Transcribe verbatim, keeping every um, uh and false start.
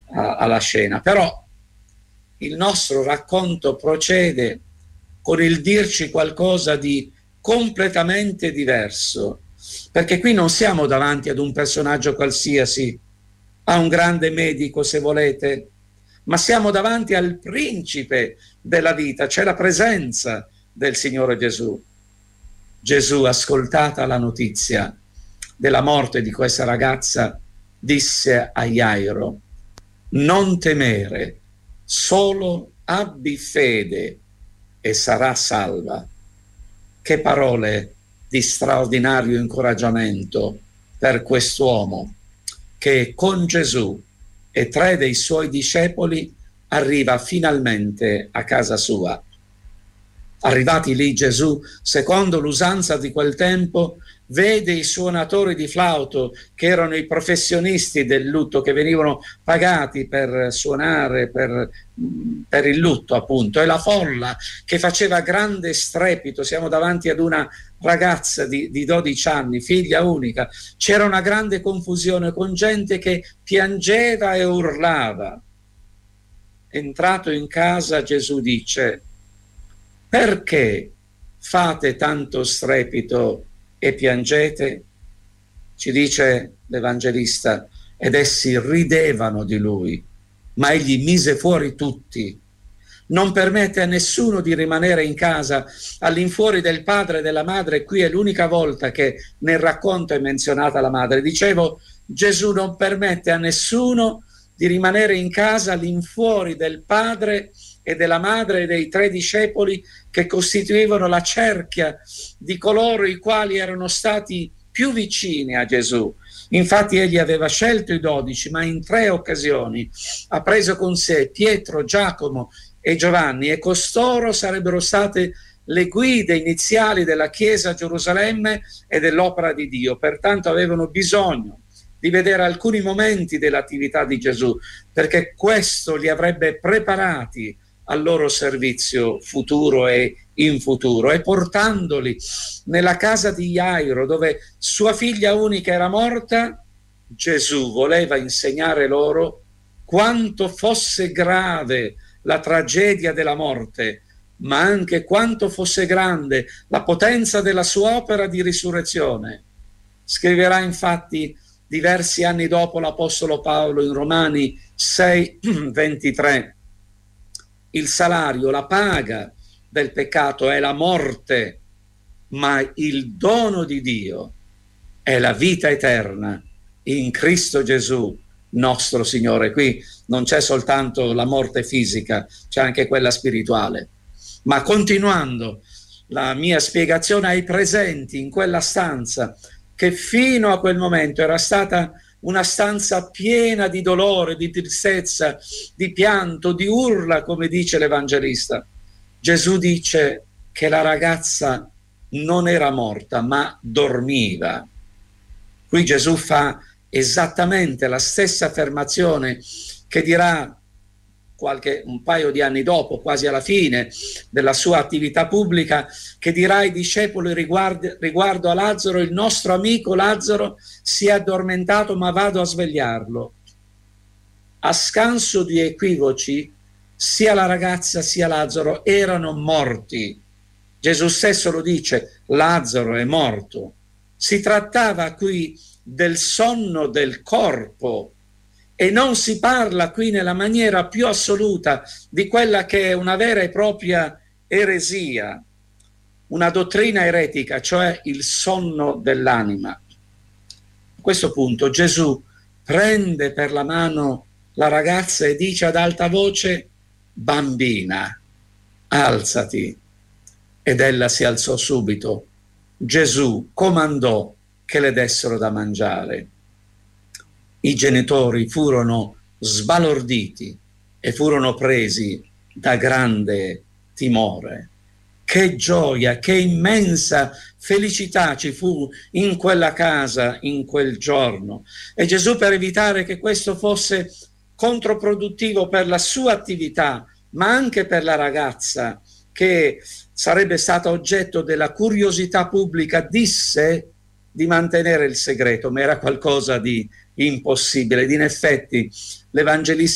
a, alla scena. Però il nostro racconto procede con il dirci qualcosa di completamente diverso, perché qui non siamo davanti ad un personaggio qualsiasi, a un grande medico se volete, ma siamo davanti al principe della vita, c'è la presenza del Signore Gesù. Gesù, ascoltata la notizia della morte di questa ragazza, disse a Jairo: non temere, solo abbi fede e sarà salva. Che parole di straordinario incoraggiamento per quest'uomo che con Gesù e tre dei suoi discepoli arriva finalmente a casa sua. Arrivati lì, Gesù, secondo l'usanza di quel tempo, vede i suonatori di flauto, che erano i professionisti del lutto, che venivano pagati per suonare per, per il lutto, appunto, e la folla che faceva grande strepito. Siamo davanti ad una ragazza di, di dodici anni, figlia unica. C'era una grande confusione con gente che piangeva e urlava. Entrato in casa, Gesù dice: perché fate tanto strepito e piangete? Ci dice l'Evangelista: ed essi ridevano di lui, ma egli mise fuori tutti. Non permette a nessuno di rimanere in casa all'infuori del padre e della madre. Qui è l'unica volta che nel racconto è menzionata la madre. Dicevo, Gesù non permette a nessuno di rimanere in casa all'infuori del padre e della madre e dei tre discepoli che costituivano la cerchia di coloro i quali erano stati più vicini a Gesù. Infatti egli aveva scelto i dodici, ma in tre occasioni ha preso con sé Pietro, Giacomo e Giovanni, e costoro sarebbero state le guide iniziali della Chiesa a Gerusalemme e dell'opera di Dio. Pertanto avevano bisogno di vedere alcuni momenti dell'attività di Gesù, perché questo li avrebbe preparati al loro servizio futuro e in futuro. E portandoli nella casa di Jairo, dove sua figlia unica era morta, Gesù voleva insegnare loro quanto fosse grave la tragedia della morte, ma anche quanto fosse grande la potenza della sua opera di risurrezione. Scriverà infatti diversi anni dopo l'Apostolo Paolo in Romani sei ventitré: il salario, la paga del peccato è la morte, ma il dono di Dio è la vita eterna in Cristo Gesù nostro Signore. Qui non c'è soltanto la morte fisica, c'è anche quella spirituale. Ma continuando la mia spiegazione, ai presenti in quella stanza, che fino a quel momento era stata una stanza piena di dolore, di tristezza, di pianto, di urla, come dice l'Evangelista, Gesù dice che la ragazza non era morta, ma dormiva. Qui Gesù fa esattamente la stessa affermazione che dirà qualche un paio di anni dopo, quasi alla fine della sua attività pubblica, che dirà ai discepoli riguardo, riguardo a Lazzaro: il nostro amico Lazzaro si è addormentato, ma vado a svegliarlo. A scanso di equivoci, sia la ragazza sia Lazzaro erano morti. Gesù stesso lo dice: Lazzaro è morto. Si trattava qui del sonno del corpo, e non si parla qui nella maniera più assoluta di quella che è una vera e propria eresia, una dottrina eretica, cioè il sonno dell'anima. A questo punto Gesù prende per la mano la ragazza e dice ad alta voce: bambina, alzati. Ed ella si alzò subito. Gesù comandò che le dessero da mangiare. I genitori furono sbalorditi e furono presi da grande timore. Che gioia, che immensa felicità ci fu in quella casa in quel giorno. E Gesù, per evitare che questo fosse controproduttivo per la sua attività, ma anche per la ragazza, che sarebbe stata oggetto della curiosità pubblica, disse di mantenere il segreto, ma era qualcosa di impossibile. Ed in effetti l'Evangelista